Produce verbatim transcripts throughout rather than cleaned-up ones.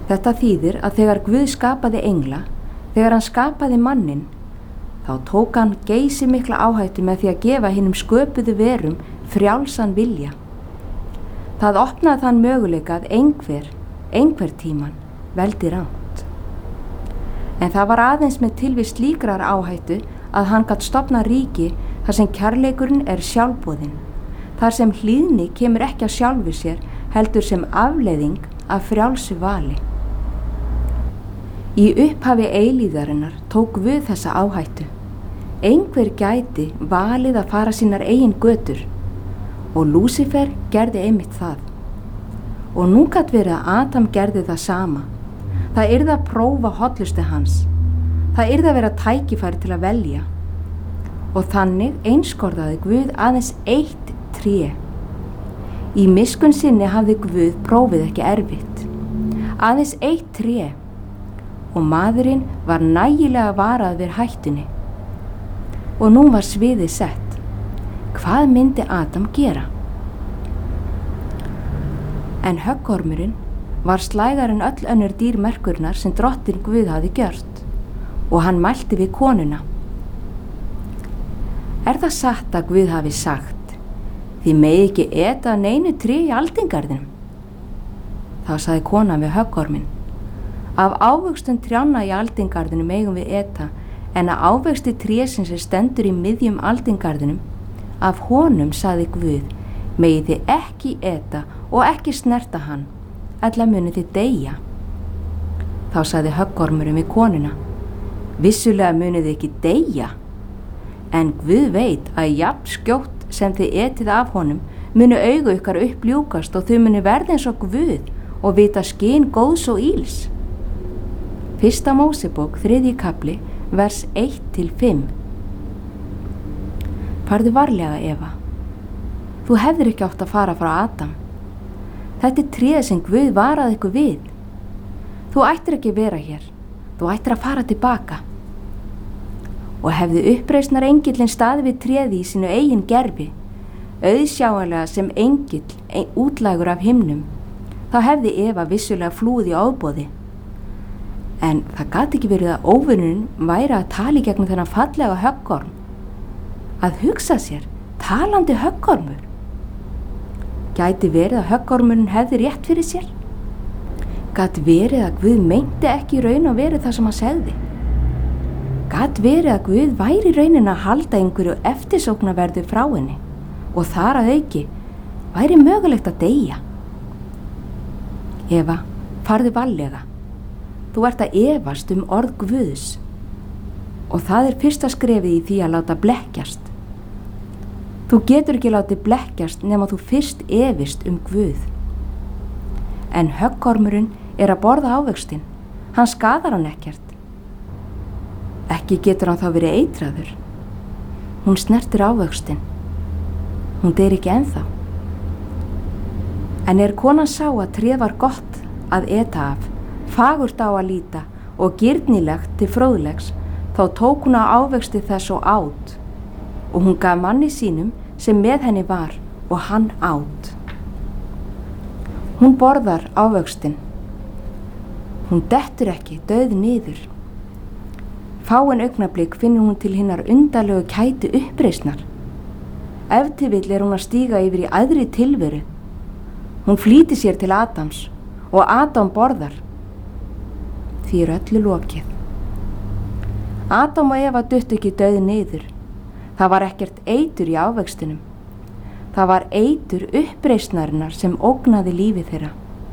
Þetta þýðir að þegar Guð skapaði engla, þegar hann skapaði mannin, þá tók hann geysi mikla áhættu með því að gefa hinum sköpuðu verum frjálsan vilja. Það opnaði þann möguleika að einhver, einhver tíman, veldi rangt. En það var aðeins með tilvist slíkrar áhættu að hann gat stofnað ríki þar sem kærleikurinn er sjálfboðinn, þar sem hlýðni kemur ekki að sjálfu sér, heldur sem afleiðing af frjálsu vali. Í upphafi eilíðarinnar tók Guð þessa áhættu. Einhver gæti valið að fara sínar eigin götur og Lúsífer gerði einmitt það. Og nú gat verið að Adam gerði það sama. Það yrði að prófa hollustu hans. Það yrði að vera tækifæri til að velja. Og þannig einskorðaði Guð aðeins eitt tré. Í miskunn sinni hafði Guð prófið ekki erfitt. Aðeins eitt tré. Og maðurinn var nægilega varað við hættunni. Og nú var sviðið sett. Hvað myndi Adam gera? En höggormurinn var slægar en öll önnur dýr merkurnar sem drottinn Guð hafði gjört og hann mælti við konuna. Er það satt að Guð hafi sagt, þið megi ekki eta neinu tré í aldingarðinum? Þá sagði konan við höggorminn, af ávöxtum trjánna í aldingarðinum megum við eta, en að ávexti trésins sem stendur í miðjum aldingarðinum, af honum sagði Guð, megi þið ekki eta og ekki snerta hann, ella muni þið deyja. Þá sagði höggormurinn við konuna, vissulega muni þið ekki deyja, en Guð veit að jafn skjótt sem þið etið af honum, muni augu ykkar uppljúkast og þau muni verða eins og Guð og vita skyn góðs og íls. Fyrsta Mósebók, þriðji kafli, vers eitt til fimm. Farðu varlega, Eva. Þú hefðir ekki átt að fara frá Adam. Þetta er tréð sem Guð varaði ykkur við. Þú ættir ekki vera hér. Þú ættir að fara tilbaka. Og hefði uppreisnar engillinn staðið við tréði í sínu eigin gerfi, auðsjáanlega sem engill ein, útlægur af himnum, þá hefði Eva vissulega flúið í ofboði. En það gat ekki verið að óvinurinn væri að tala í gegnum þennan fallega höggorm. Að hugsa sér, talandi höggormur. Gæti verið að höggormurinn hefði rétt fyrir sér? Gat verið að Guð meinti ekki í raun að verið það sem hann segði? Gat verið að Guð væri í raunin að halda einhverju eftirsóknarverðu frá henni og þar að auki væri mögulegt að deyja? Eva, farðu varlega. Þú ert að efast um orð Guðs og það er fyrsta skrefið í því að láta blekkjast. Þú getur ekki látið blekkjast nema þú fyrst efist um Guð. En höggormurinn er að borða ávöxtinn. Hann skadar hann ekkert. Ekki getur hann þá verið eitraður. Hún snertir ávöxtinn. Hún deyr ekki ennþá. En er konan sá að tréð var gott að eta af, fagurt á að líta og gyrnilegt til fróðlegs, þá tók hún á ávexti þess og át, og hún gaf manni sínum sem með henni var og hann át. Hún borðar ávöxtin. Hún dettur ekki dauð niður. Fáein augnablik finnur hún til hinnar undarlegu kæti uppreisnar. Ef til vill er hún að stíga yfir í æðri tilveru. Hún flýtir sér til Adams og Adam borðar. Því er öllu lokið. Adam og Eva duttu ekki dauð niður. Það var ekkert eitur í ávextinum. Það var eitur uppreisnarinnar sem ógnaði lífi þeirra.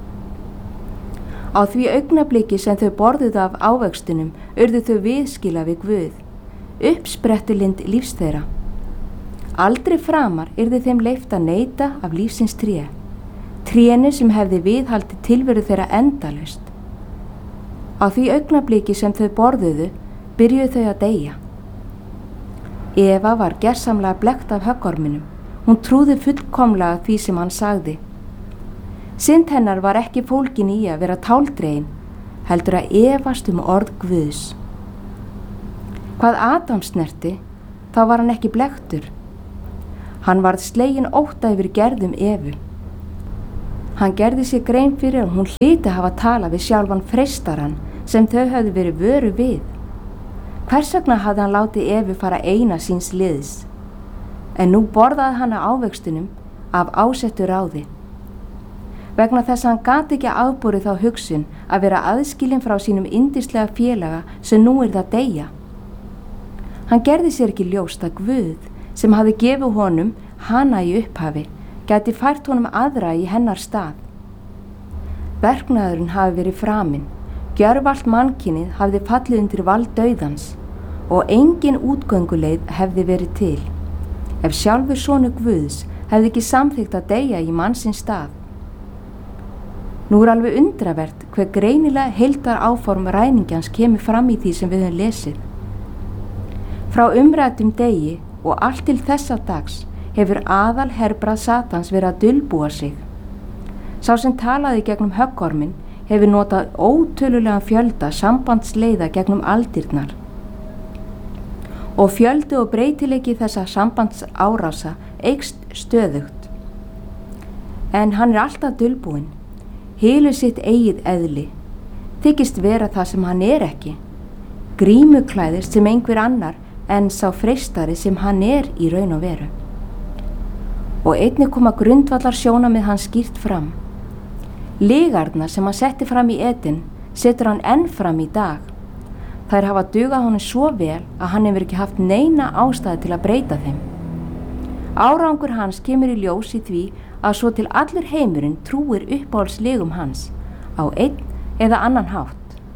Á því augnabliki sem þau borðuðu af ávextinum urðu þau viðskila við Guð, uppsprettulind lífs þeirra. Aldrei framar yrði þeim leyft að neyta af lífsins tré, trénu sem hefði viðhaldið tilveru þeirra endalaust. Á því augnabliki sem þau borðuðu byrjuðu þau að deyja. Eva var gersamlega blekkt af höggorminum. Hún trúði fullkomlega því sem hann sagði. Synd hennar var ekki fólkin í að vera táldregin, heldur að efast um orð Guðs. Hvað Adam snerti, þá var hann ekki blekktur. Hann varð sleginn ótta yfir gerðum Evu. Hann gerði sér grein fyrir að hún hlyti hafa talað við sjálfan freistarann sem þau höfðu verið vöru við. Hvers vegna hafði hann látið Evu fara eina síns liðs? En nú borðaði hann á ávextinum af ásettu ráði. Vegna þess að hann gat ekki afborið þá hugsun að vera aðskilinn frá sínum yndislega félaga sem nú er það deyja. Hann gerði sér ekki ljóst að Guð sem hafði gefið honum hana í upphafi gæti fært honum aðra í hennar stað. Verknaðurinn hafi verið framinn, gjörvallt mannkynið hafði fallið undir vald dauðans og engin útgönguleið hefði verið til, ef sjálfur sonur Guðs hefði ekki samþykkt að deyja í mannsins stað. Nú er alveg undravert hver greinilega heildar áform ræningjans kemur fram í því sem við höfum lesið. Frá umræddum degi og allt til þessa dags hefur aðal herbrað Satans verið að dulbúa sig. Sá sem talaði gegnum höggorminn hefur notað ótölulegan fjölda sambandsleiða gegnum aldirnar. Og fjöldi og breytileiki þessa sambandsárása eykst stöðugt. En hann er alltaf dulbúinn, hylur sitt eigið eðli, þykist vera það sem hann er ekki, grímuklæðist sem einhver annar en sá freistari sem hann er í raun og veru. Og einnig koma grundvallar sjónamið hans skýrt fram. Lygarnar sem hann setti fram í Eden setur hann enn fram í dag. Þær hafa dugað honum svo vel að hann hefur ekki haft neina ástæðu til að breyta þeim. Árangur hans kemur í ljós í því að svo til allur heimurinn trúir uppáhaldslegum hans á einn eða annan hátt.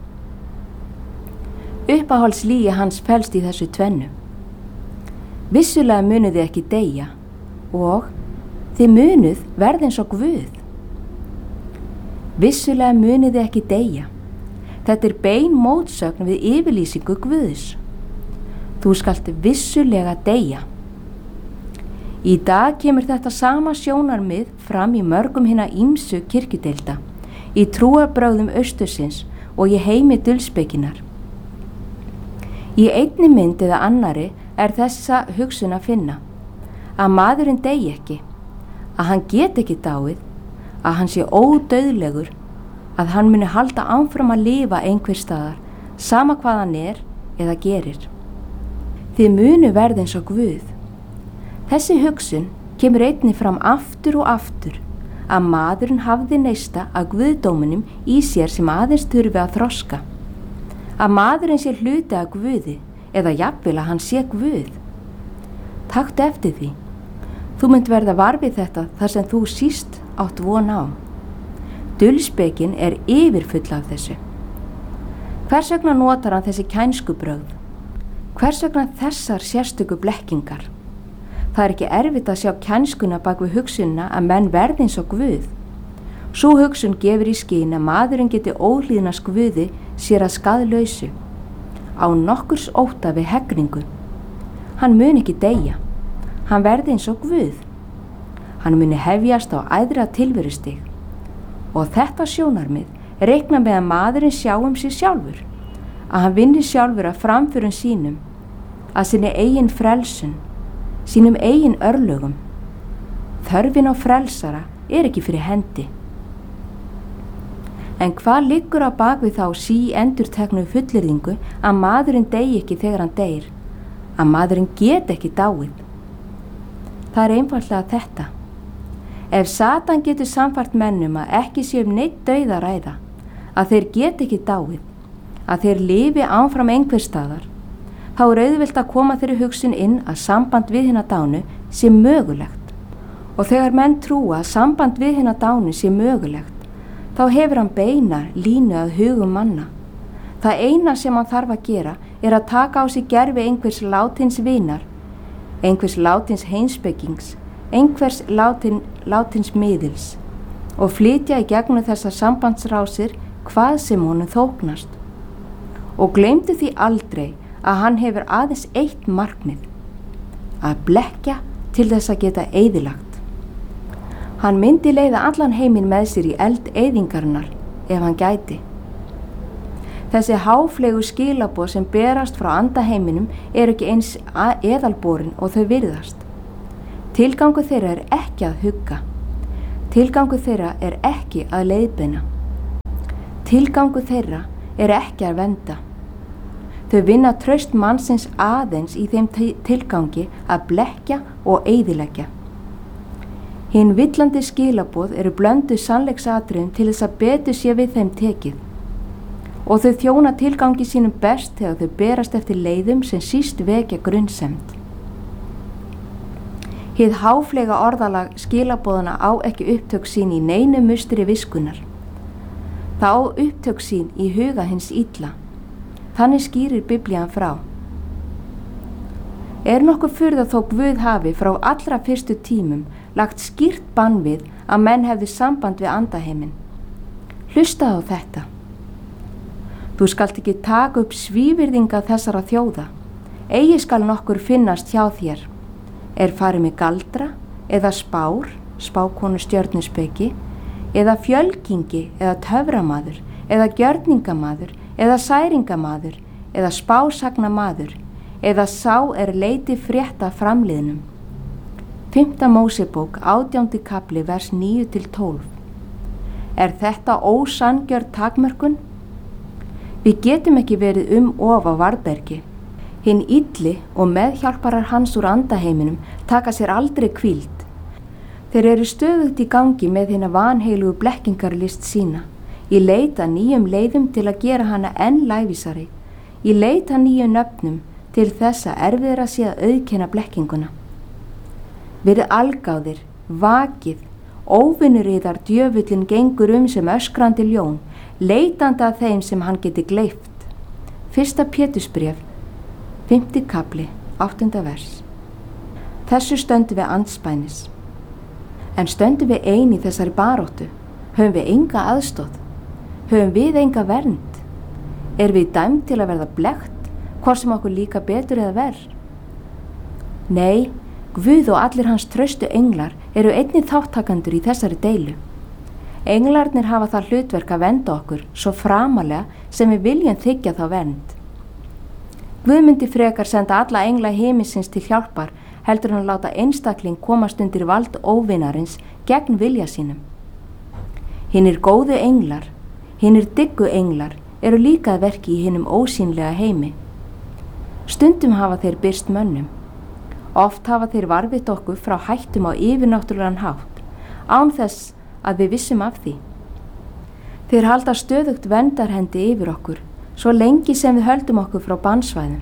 Uppáhaldslígi hans felst í þessu tvennu. Vissulega munuð þið ekki deyja og þið munuð verða eins og Guð. Vissulega munuð þið ekki deyja. Þetta er bein mótsögn við yfirlýsingu Guðs. Þú skalt vissulega deyja. Í dag kemur þetta sama sjónarmið fram í mörgum hinna ýmsu kirkjudeilda, í trúarbrögðum austursins og í heimi dulspekinnar. Í einni mynd eða annari er þessa hugsun að finna, að maðurinn deyji ekki, að hann get ekki dáið, að hann sé ódauðlegur, að hann muni halda áfram að lifa einhver staðar, sama hvað hann er eða gerir. Þið munu verða eins og Guð. Þessi hugsun kemur einnig fram aftur og aftur að maðurinn hafði neista að guðdóminum í sér sem aðeins þurfi að þroska. Að maðurinn sé hluti að Guði eða jafnvel að hann sé Guð. Taktu eftir því. Þú munt verða var við þetta þar sem þú síst átt von á. Dulspekin er yfirfull af þessu. Hvers vegna notar hann þessi kænskubrögð? Hvers vegna þessar sérstöku blekkingar? Það er ekki erfitt að sjá kænskuna bak við hugsunna að menn verði eins og Guð. Sú hugsun gefur í skyn að maðurinn geti óhlýðnast Guði sér að skaðlausu, á nokkurs ótta við hegningu. Hann mun ekki deyja. Hann verði eins og Guð. Hann muni hefjast á æðra tilverustig. Og þetta sjónarmið reikna með að maðurinn sjá um sig sjálfur, að hann vinni sjálfur að framförum sínum, að sinni eigin frelsun, sínum eigin örlögum. Þörfin á frelsara er ekki fyrir hendi. En hvað liggur á bakvið þá sí endurteknu fullyrðingu að maðurinn deyji ekki þegar hann deyr, að maðurinn get ekki dáið? Það er einfaldlega þetta. Ef Satan getur samfært mennum að ekki sé um neitt dauða að ræða, að þeir get ekki dáið, að þeir lifi áfram einhver staðar, þá er auðvelt að koma þeirri hugsun inn að samband við hina dánu sé mögulegt. Og þegar menn trúa að samband við hina dánu sé mögulegt, þá hefur hann beina línu að hugum manna. Það eina sem hann þarf að gera er að taka á sig gervi einhvers látins vinar, einhvers látins heimspekings, einhvers látin, látins miðils og flytja í gegnum þessar sambandsrásir hvað sem honum þóknast. Og gleymdu því aldrei að hann hefur aðeins eitt markmið, að blekkja til þess að geta eyðilagt. Hann myndi leiða allan heiminn með sér í eld eyðingarinnar ef hann gæti. Þessi háflegu skilaboð sem berast frá andaheiminum eru ekki eins eðalborin og þau virðast. Tilgangur þeirra er ekki að hugga. Tilgangur þeirra er ekki að leiðbeina. Tilgangur þeirra er ekki að vernda. Þau vinna traust mannsins aðeins í þeim tilgangi að blekkja og eyðileggja. Hin villandi skilaboð eru blönduð sannleiksatriðum til þess að betur sé við þeim tekið. Og þau þjóna tilgangi sínum best þegar þau berast eftir leiðum sem síst vekja grunnsemd. Hið háflega orðalag skilaboðana á ekki upptök sín í neinu mustri viskunnar. Það á upptök sín í huga hins illa. Þannig skýrir Biblían frá. Er nokkuð furða þó Guð hafi frá allra fyrstu tímum lagt skýrt bann við að menn hefði samband við andaheiminn. Hlustaðu á þetta. Þú skalt ekki taka upp svívirðinga þessara þjóða. Eigi skal nokkur finnast hjá þér. Er farið með galdra eða spár, spákonu stjörnuspeki, eða fjölkingi eða töframaður, eða gjörningamaður, eða særingamaður, eða spásagnamaður, eða sá er leiti frétta framliðnum. Fimmta Mósebók, átjándi kapli, vers níu til tólf. Er þetta ósanngjörn takmörkun? Við getum ekki verið um of á varðbergi. Hinn illi og meðhjálparar hans úr andaheiminum taka sér aldrei hvíld. Þeir eru stöðugt í gangi með hina vanheilugu blekkingarlist sína. Ég leita nýjum leiðum til að gera hana enn lævísari. Ég leita nýjum nöfnum til þess að erfiðra sé að auðkenna blekkinguna. Verið algáðir, vakið, óvinnuriðar djöfullin gengur um sem öskrandi ljón, leitandi að þeim sem hann geti gleypt. Fyrsta Pétursbréf, fimmti kapli, áttunda vers. Þessu stöndum við andspænis. En stöndum við ein í þessari baróttu? Höfum við enga aðstóð? Höfum við enga vernd? Er við dæmd til að verða blekkt, hvort sem okkur líka betur eða verð? Nei, Guð og allir hans traustu englar eru einnig þáttakandur í þessari deilu. Englarnir hafa það hlutverk að vernda okkur svo framalega sem við viljum þiggja þá vernd. Guð myndi frekar senda alla engla himinsins til hjálpar heldur hann láta einstakling komast undir vald óvinarins gegn vilja sínum. Hinnir góðu englar, hinnir diggu englar eru líka að verki í hinum ósýnlega heimi. Stundum hafa þeir birst mönnum. Oft hafa þeir varfitt okkur frá hættum á yfirnáttúrulegan hátt, án þess að við vissum af því. Þeir halda stöðugt verndarhendi yfir okkur, svo lengi sem við höldum okkur frá bannsvæðum.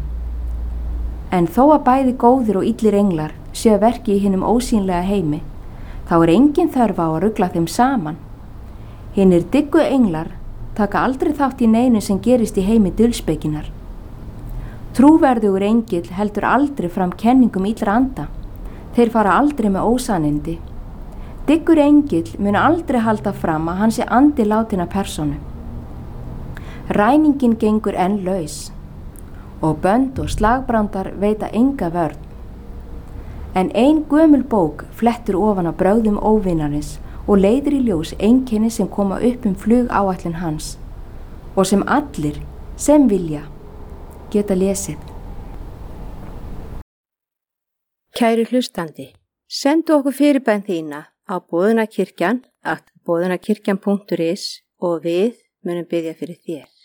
En þó að bæði góðir og illir englar séu að verki í hinum ósýnlega heimi, þá er engin þörf á að rugla þeim saman. Hinnir diggu englar taka aldrei þátt í neinu sem gerist í heimi dulspekinnar. Trúverðugur engill heldur aldrei fram kenningum illra anda. Þeir fara aldrei með ósannindi. Diggur engill mun aldrei halda fram að hann sé andi látinna persónu. Ræningin gengur enn laus og bönd og slagbrandar veita enga vörn. En ein gömul bók flettur ofan á brögðum óvinarins og leiðir í ljós einkenni sem koma upp um flugáætlun hans og sem allir sem vilja geta lesið. Kæri hlustandi, sendu okkur fyrirbæn þína á boðunarkirkjan at boðunarkirkjan punktur is og við munum biðja fyrir þér.